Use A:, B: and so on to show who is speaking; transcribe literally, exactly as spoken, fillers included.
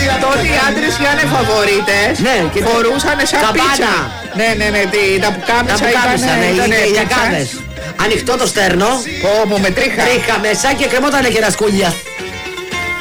A: Τότε οι άντρες είχαν φαβορίτες.
B: Ναι, και
A: φορούσαν σαν
B: καμπάνα.
A: πίτσα. Ναι, ναι, ναι, τι, τα πουκάμισα ήταν.
B: Οι γιακάδες. Ανοιχτό το στέρνο.
A: Πω, μου με τρίχα.
B: Τρίχα μέσα και κρεμότανε και ένα σκούλια.